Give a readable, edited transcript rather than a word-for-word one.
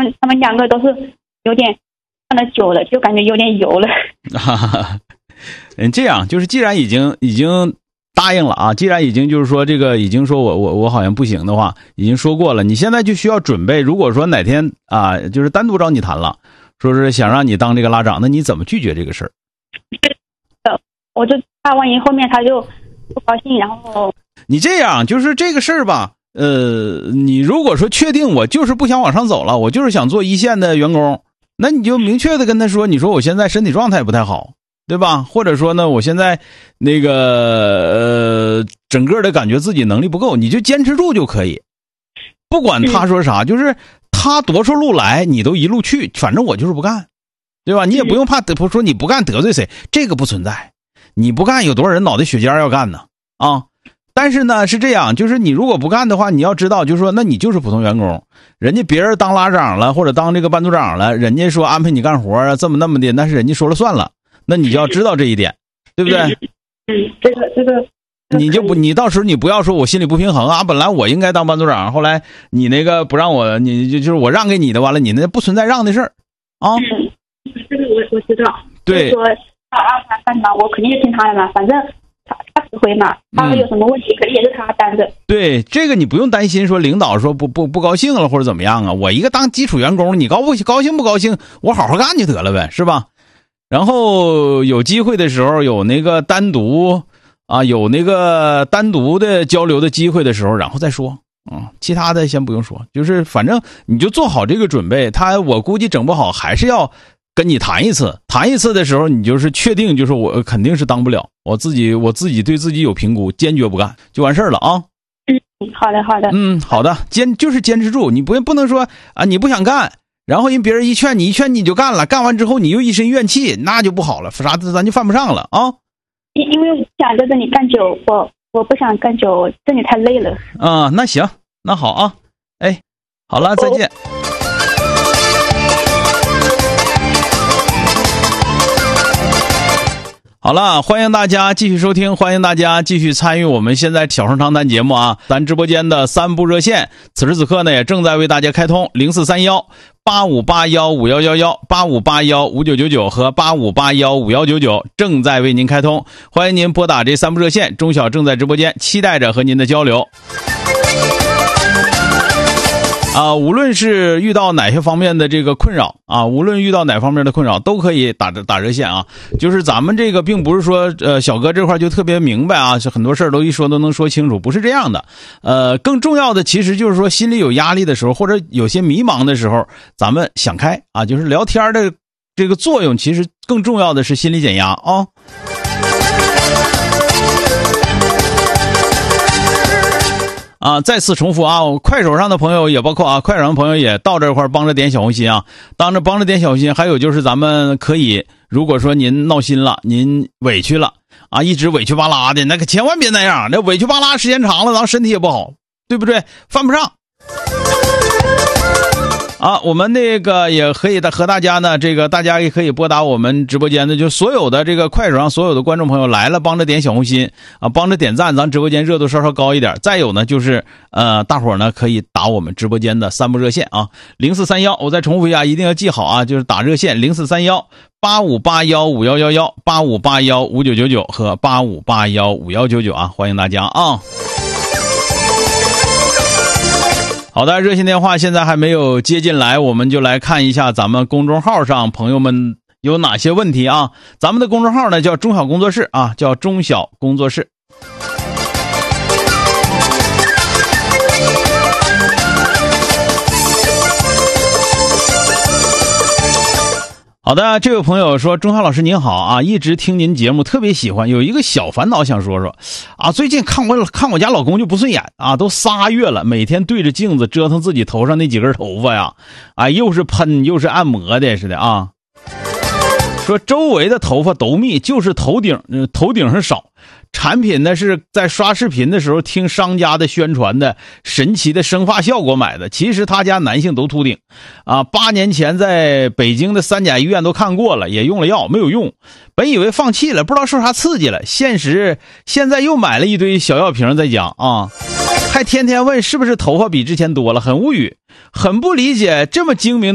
们两个都是有点放的久了，就感觉有点油了。 这样就是既然已经答应了啊，既然已经就是说这个已经说我好像不行的话，已经说过了，你现在就需要准备，如果说哪天啊就是单独找你谈了，说是想让你当这个拉长，那你怎么拒绝这个事儿？ 我就怕万一后面他就不高兴，然后你这样就是这个事儿吧，你如果说确定我就是不想往上走了，我就是想做一线的员工，那你就明确的跟他说，你说我现在身体状态不太好，对吧？或者说呢，我现在那个整个的感觉自己能力不够，你就坚持住就可以。不管他说啥，就是他多少路来，你都一路去，反正我就是不干，对吧？你也不用怕说你不干得罪谁，这个不存在。你不干，有多少人脑袋血尖要干呢？啊！但是呢，是这样，就是你如果不干的话，你要知道，就是说，那你就是普通员工，人家别人当拉长了或者当这个班组长了，人家说安排你干活啊，这么那么的，那是人家说了算了，那你就要知道这一点，对不对？ 这个。 你到时候你不要说我心里不平衡啊，本来我应该当班组长，后来你那个不让我，你就是我让给你的，完了你那不存在让的事儿啊。 这个我知道。 对。 说他让他干嘛，我肯定是听他的嘛，反正他指挥嘛，他有什么问题肯定也是他担着。 对，这个你不用担心说领导说不高兴了或者怎么样啊，我一个当基础员工，你高兴不高兴，我好好干就得了呗，是吧？然后有机会的时候有那个单独的交流的机会的时候，然后再说其他的先不用说，就是反正你就做好这个准备，我估计整不好还是要跟你谈一次的时候，你就是确定就是我肯定是当不了，我自己对自己有评估，坚决不干就完事儿了啊。 好的好的，就是坚持住，你不能说啊你不想干，然后人别人一劝你就干了，干完之后你又一身怨气，那就不好了，啥咱就犯不上了啊。 因为我想在这里干久，我不想干久，这里太累了。 那行，那好啊，好了，再见。好了，欢迎大家继续收听，欢迎大家继续参与我们现在小声长谈节目啊！咱直播间的3部热线，此时此刻呢也正在为大家开通043185815111、85815999和85815199，正在为您开通，欢迎您拨打这3部热线，钟晓正在直播间，期待着和您的交流。无论是遇到哪些方面的这个困扰无论遇到哪方面的困扰，都可以打热线啊。就是咱们这个并不是说小哥这块就特别明白啊，是很多事儿都一说都能说清楚，不是这样的。更重要的其实就是说心里有压力的时候，或者有些迷茫的时候，咱们想开啊，就是聊天的这个作用，其实更重要的是心理减压啊。再次重复快手上的朋友也包括快手上的朋友也到这块帮着点小红心帮着点小红心。还有就是咱们可以，如果说您闹心了，您委屈了一直委屈巴拉的，那可千万别那样，那委屈巴拉时间长了，咱身体也不好，对不对？犯不上。我们那个也可以和大家呢，这个大家也可以拨打我们直播间的，就所有的这个快手上所有的观众朋友来了，帮着点小红心帮着点赞，咱直播间热度稍稍高一点。再有呢，就是大伙呢可以打我们直播间的3部热线0431，我再重复一下，一定要记好就是打热线043185815111、85815999和85815199欢迎大家好的，热线电话现在还没有接进来，我们就来看一下咱们公众号上朋友们有哪些问题咱们的公众号呢叫中小工作室叫中小工作室。好的，这位朋友说，钟晓老师您好一直听您节目特别喜欢，有一个小烦恼想说说最近看我家老公就不顺眼都3月了，每天对着镜子折腾自己头上那几根头发呀又是喷又是按摩的似的说周围的头发都密，就是头顶上少。产品呢是在刷视频的时候听商家的宣传的神奇的生发效果买的，其实他家男性都秃顶8年前在北京的3甲医院都看过了，也用了药没有用，本以为放弃了，不知道受啥刺激了，现在又买了一堆小药瓶在家还天天问是不是头发比之前多了，很无语，很不理解这么精明的